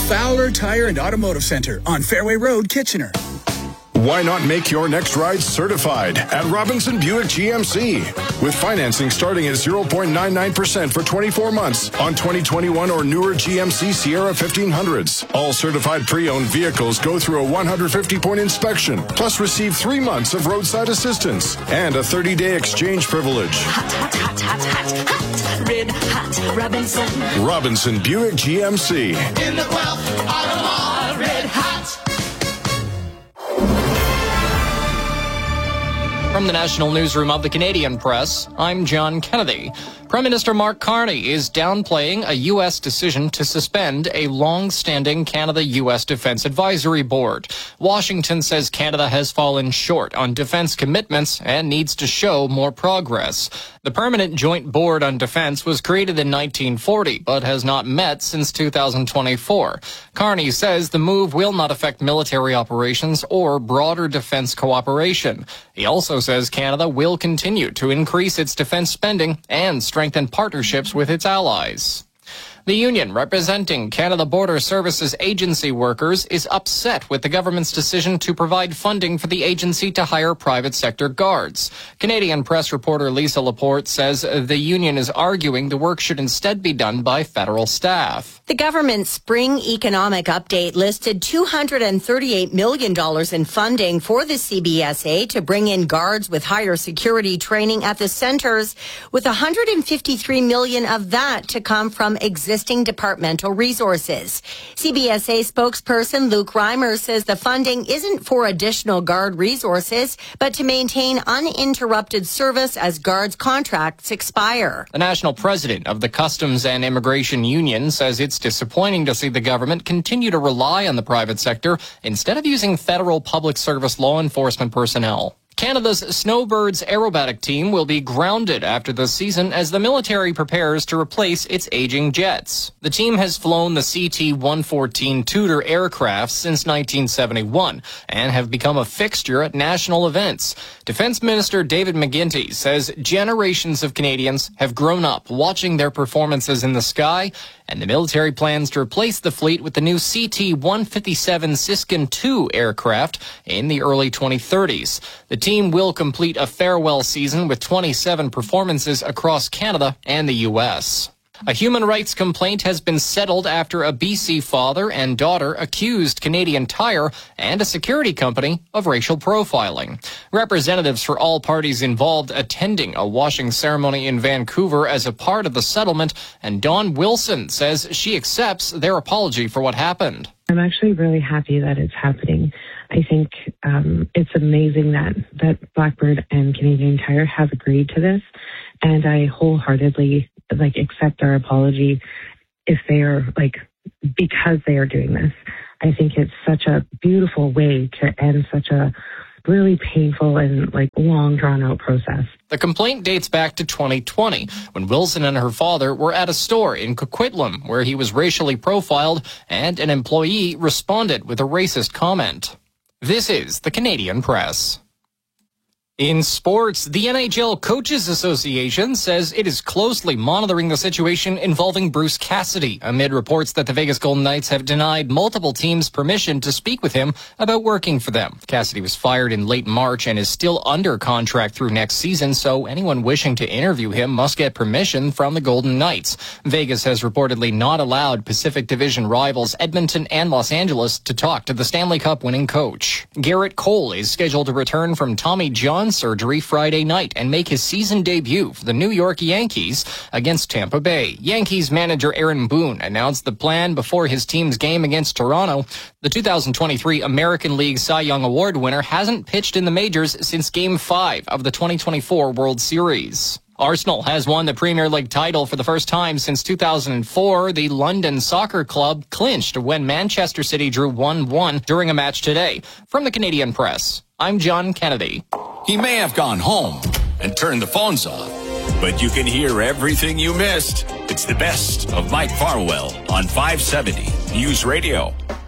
Fowler Tire and Automotive Center on Fairway Road, Kitchener. Why not make your next ride certified at Robinson Buick GMC? With financing starting at 0.99% for 24 months on 2021 or newer GMC Sierra 1500s. All certified pre-owned vehicles go through a 150-point inspection, plus receive 3 months of roadside assistance and a 30-day exchange privilege. Hot, hot, hot, hot, hot, hot, red hot, Robinson. Robinson Buick GMC. In the Guelph Auto Mall, red hot. From the National Newsroom of the Canadian Press, I'm John Kennedy. Prime Minister Mark Carney is downplaying a U.S. decision to suspend a long-standing Canada-U.S. Defense Advisory Board. Washington says Canada has fallen short on defense commitments and needs to show more progress. The Permanent Joint Board on Defense was created in 1940, but has not met since 2024. Carney says the move will not affect military operations or broader defense cooperation. He also says Canada will continue to increase its defense spending and strengthen partnerships with its allies. The union representing Canada Border Services agency workers is upset with the government's decision to provide funding for the agency to hire private sector guards. Canadian Press reporter Lisa Laporte says the union is arguing the work should instead be done by federal staff. The government's spring economic update listed $238 million in funding for the CBSA to bring in guards with higher security training at the centers, with $153 million of that to come from existing departmental resources. CBSA spokesperson Luke Reimer says the funding isn't for additional guard resources, but to maintain uninterrupted service as guards' contracts expire. The national president of the Customs and Immigration Union says it's disappointing to see the government continue to rely on the private sector instead of using federal public service law enforcement personnel. Canada's Snowbirds aerobatic team will be grounded after the season as the military prepares to replace its aging jets. The team has flown the CT-114 Tudor aircraft since 1971 and have become a fixture at national events. Defense Minister David McGuinty says generations of Canadians have grown up watching their performances in the sky, and the military plans to replace the fleet with the new CT-157 Siskin II aircraft in the early 2030s. The team will complete a farewell season with 27 performances across Canada and the U.S. A human rights complaint has been settled after a BC father and daughter accused Canadian Tire and a security company of racial profiling. Representatives for all parties involved attending a washing ceremony in Vancouver as a part of the settlement, and Dawn Wilson says she accepts their apology for what happened. I'm actually really happy that it's happening. I think it's amazing that Blackbird and Canadian Tire have agreed to this, and I wholeheartedly accept our apology if they are because they are doing this. I think it's such a beautiful way to end such a really painful and long drawn out process. The complaint dates back to 2020 when Wilson and her father were at a store in Coquitlam where he was racially profiled and an employee responded with a racist comment. This is the Canadian Press. In sports, the NHL Coaches Association says it is closely monitoring the situation involving Bruce Cassidy amid reports that the Vegas Golden Knights have denied multiple teams permission to speak with him about working for them. Cassidy was fired in late March and is still under contract through next season, so anyone wishing to interview him must get permission from the Golden Knights. Vegas has reportedly not allowed Pacific Division rivals Edmonton and Los Angeles to talk to the Stanley Cup winning coach. Garrett Cole is scheduled to return from Tommy John surgery Friday night and make his season debut for the New York Yankees against Tampa Bay. Yankees manager Aaron Boone announced the plan before his team's game against Toronto. The 2023 American League Cy Young Award winner hasn't pitched in the majors since Game 5 of the 2024 World Series. Arsenal has won the Premier League title for the first time since 2004. The London Soccer Club clinched when Manchester City drew 1-1 during a match today. From the Canadian Press, I'm John Kennedy. He may have gone home and turned the phones off, but you can hear everything you missed. It's the best of Mike Farwell on 570 News Radio.